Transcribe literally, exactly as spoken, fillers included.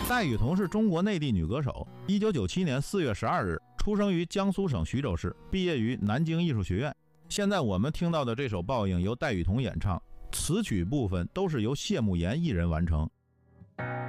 戴雨桐是中国内地女歌手，一九九七年四月十二日出生于江苏省徐州市，毕业于南京艺术学院。现在我们听到的这首《报应》由戴雨桐演唱，词曲部分都是由谢慕言一人完成。